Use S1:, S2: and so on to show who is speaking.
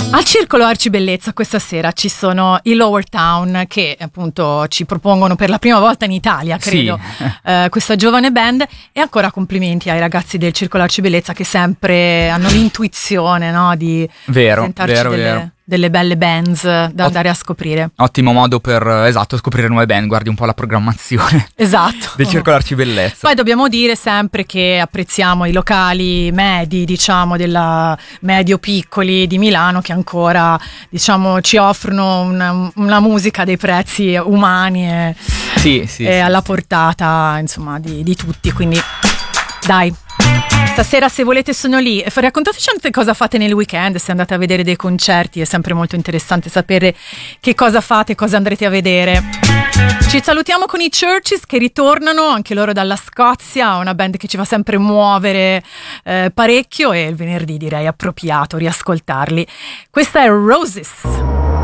S1: Al Circolo Arcibellezza questa sera ci sono i Lower Town che appunto ci propongono per la prima volta in Italia, credo, sì. Questa giovane band, e ancora complimenti ai ragazzi del Circolo Arcibellezza che sempre hanno l'intuizione, no, di presentarci delle belle bands da andare a scoprire.
S2: Ottimo modo per, scoprire nuove band, guardi un po' la programmazione del Circolo Arcibellezza.
S1: Poi dobbiamo dire sempre che apprezziamo i locali medi, diciamo, della medio-piccoli di Milano, che ancora, diciamo, ci offrono una musica dei prezzi umani e alla portata, insomma, di tutti, quindi dai. Stasera, se volete, sono lì. Raccontateci anche cosa fate nel weekend, se andate a vedere dei concerti, è sempre molto interessante sapere che cosa fate, cosa andrete a vedere. Ci salutiamo con i Churches che ritornano, anche loro dalla Scozia, una band che ci fa sempre muovere parecchio, e il venerdì direi appropriato riascoltarli. Questa è Roses.